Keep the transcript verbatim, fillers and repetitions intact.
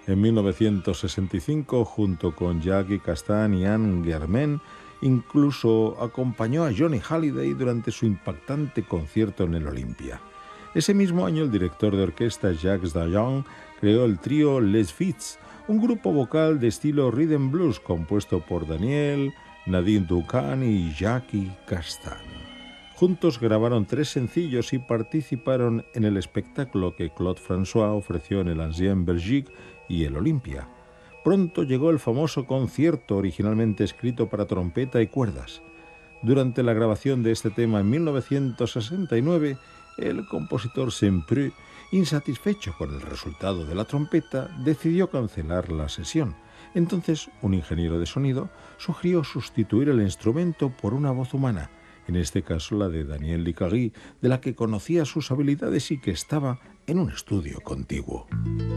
En mil novecientos sesenta y cinco, junto con Jacques Castan y Anne Germain, incluso acompañó a Johnny Hallyday durante su impactante concierto en el Olympia. Ese mismo año, el director de orquesta Jacques Daillon creó el trío Les Fits, un grupo vocal de estilo rhythm blues compuesto por Daniel, Nadine Duncan y Jacques Castan. Juntos grabaron tres sencillos y participaron en el espectáculo que Claude François ofreció en el Ancien Belgique y el Olympia. Pronto llegó el famoso concierto originalmente escrito para trompeta y cuerdas. Durante la grabación de este tema en mil novecientos sesenta y nueve, el compositor Saint-Preux, insatisfecho con el resultado de la trompeta, decidió cancelar la sesión. Entonces, un ingeniero de sonido sugirió sustituir el instrumento por una voz humana, en este caso la de Daniel Licari, de la que conocía sus habilidades y que estaba en un estudio contiguo.